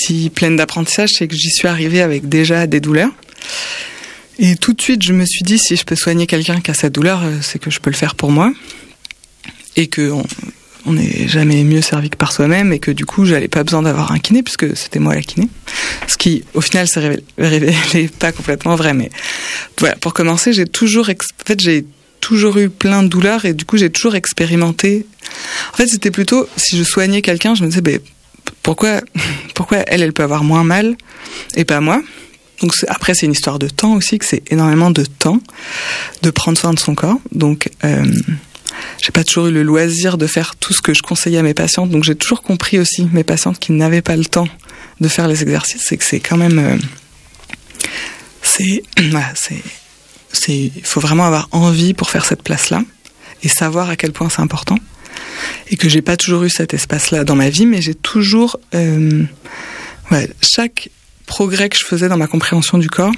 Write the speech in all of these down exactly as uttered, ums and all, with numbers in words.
si pleine d'apprentissage, c'est que j'y suis arrivée avec déjà des douleurs. Et tout de suite, je me suis dit, si je peux soigner quelqu'un qui a cette douleur, c'est que je peux le faire pour moi. Et que on, on n'est jamais mieux servi que par soi-même, et que du coup, j'avais pas besoin d'avoir un kiné, puisque c'était moi la kiné. Ce qui, au final, s'est révélé, révélé pas complètement vrai. Mais voilà, pour commencer, j'ai toujours, ex- en fait, j'ai toujours eu plein de douleurs, et du coup, j'ai toujours expérimenté. En fait, c'était plutôt, si je soignais quelqu'un, je me disais, ben, pourquoi, pourquoi elle, elle peut avoir moins mal, et pas moi? Donc c'est, après, c'est une histoire de temps aussi, que c'est énormément de temps de prendre soin de son corps. Donc, euh, j'ai pas toujours eu le loisir de faire tout ce que je conseillais à mes patientes. Donc, j'ai toujours compris aussi mes patientes qui n'avaient pas le temps de faire les exercices, c'est que c'est quand même, euh, c'est, voilà, c'est, c'est, il faut vraiment avoir envie pour faire cette place-là et savoir à quel point c'est important. Et que j'ai pas toujours eu cet espace-là dans ma vie, mais j'ai toujours, euh, ouais, chaque progrès que je faisais dans ma compréhension du corps,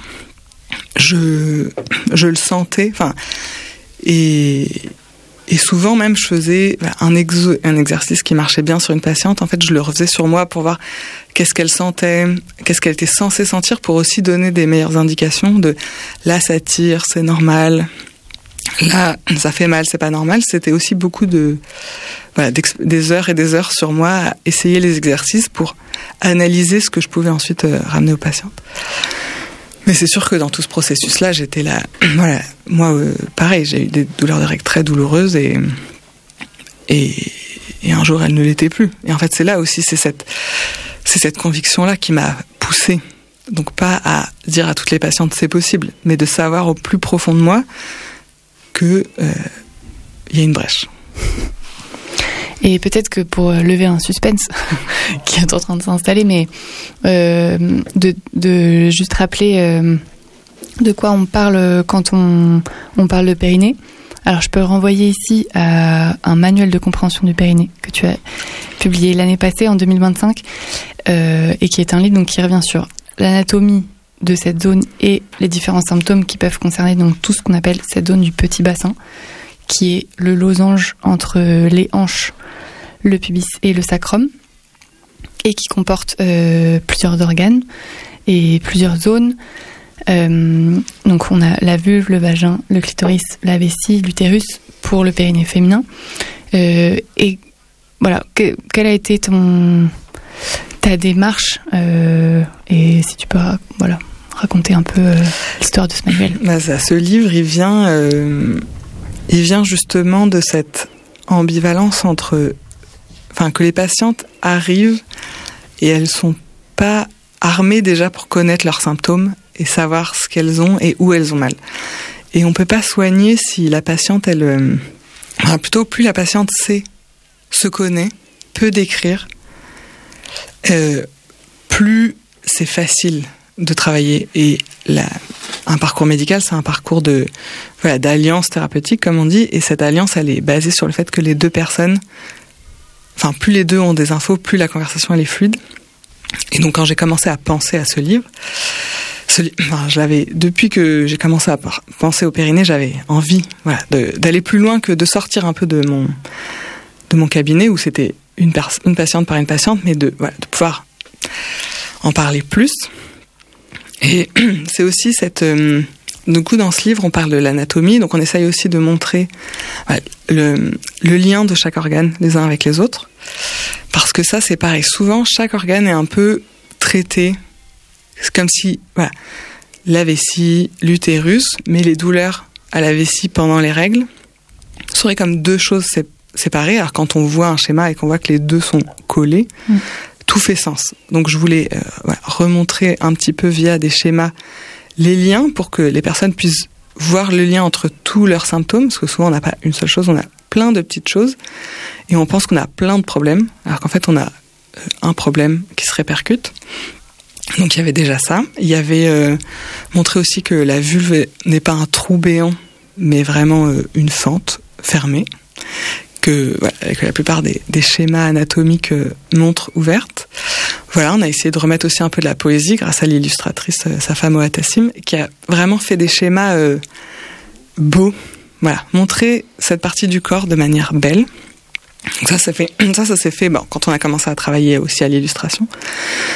je, je le sentais, enfin, et, et souvent même je faisais un, exo, un exercice qui marchait bien sur une patiente, en fait je le refaisais sur moi pour voir qu'est-ce qu'elle sentait, qu'est-ce qu'elle était censée sentir, pour aussi donner des meilleures indications de là ça tire, c'est normal, là ça fait mal, c'est pas normal. C'était aussi beaucoup de, voilà, des heures et des heures sur moi à essayer les exercices pour analyser ce que je pouvais ensuite euh, ramener aux patientes. Mais c'est sûr que dans tout ce processus-là, j'étais là, voilà, moi, euh, pareil, j'ai eu des douleurs de règles très douloureuses et, et, et un jour, elles ne l'étaient plus. Et en fait, c'est là aussi, c'est cette, c'est cette conviction-là qui m'a poussée. Donc pas à dire à toutes les patientes c'est possible, mais de savoir au plus profond de moi que euh, y a une brèche. Et peut-être que pour lever un suspense qui est en train de s'installer, mais euh, de, de juste rappeler euh, de quoi on parle quand on, on parle de périnée. Alors je peux renvoyer ici à un manuel de compréhension du périnée que tu as publié l'année passée, en deux mille vingt-cinq, euh, et qui est un livre donc, qui revient sur l'anatomie de cette zone et les différents symptômes qui peuvent concerner donc, tout ce qu'on appelle cette zone du petit bassin, qui est le losange entre les hanches, le pubis et le sacrum, et qui comporte euh, plusieurs organes et plusieurs zones. Euh, donc on a la vulve, le vagin, le clitoris, la vessie, l'utérus pour le périnée féminin. Euh, et voilà, que, quelle a été ton, ta démarche euh, et si tu peux voilà, raconter un peu euh, l'histoire de ce manuel. Bah ça, ce livre, il vient, euh, il vient justement de cette ambivalence entre... Enfin, que les patientes arrivent et elles sont pas armées déjà pour connaître leurs symptômes et savoir ce qu'elles ont et où elles ont mal. Et on peut pas soigner si la patiente, elle, euh, enfin, plutôt plus la patiente sait, se connaît, peut décrire, euh, plus c'est facile de travailler. Et la, un parcours médical, c'est un parcours de, voilà, d'alliance thérapeutique, comme on dit, et cette alliance, elle est basée sur le fait que les deux personnes, enfin, plus les deux ont des infos, plus la conversation elle est fluide. Et donc, quand j'ai commencé à penser à ce livre, ce li- enfin, je l'avais, depuis que j'ai commencé à penser au périnée, j'avais envie, voilà, de, d'aller plus loin que de sortir un peu de mon, de mon cabinet où c'était une, pers- une patiente par une patiente, mais de, voilà, de pouvoir en parler plus. Et c'est aussi cette, euh, du coup, dans ce livre, on parle de l'anatomie, donc on essaye aussi de montrer voilà, le, le lien de chaque organe les uns avec les autres. Parce que ça, c'est pareil. Souvent, chaque organe est un peu traité. C'est comme si, voilà, la vessie, l'utérus, mais les douleurs à la vessie pendant les règles seraient comme deux choses sé- séparées. Alors, quand on voit un schéma et qu'on voit que les deux sont collés, mmh. tout fait sens. Donc, je voulais euh, voilà, remontrer un petit peu via des schémas les liens pour que les personnes puissent voir le lien entre tous leurs symptômes, parce que souvent, on n'a pas une seule chose, on a plein de petites choses. Et on pense qu'on a plein de problèmes, alors qu'en fait, on a un problème qui se répercute. Donc, il y avait déjà ça. Il y avait euh, montré aussi que la vulve n'est pas un trou béant, mais vraiment euh, une fente fermée, que, voilà, que la plupart des, des schémas anatomiques euh, montrent ouverte. Voilà, on a essayé de remettre aussi un peu de la poésie grâce à l'illustratrice euh, Safa Moatassim, qui a vraiment fait des schémas euh, beaux. Voilà, montrer cette partie du corps de manière belle. Ça, ça, fait, ça, ça s'est fait bon, quand on a commencé à travailler aussi à l'illustration.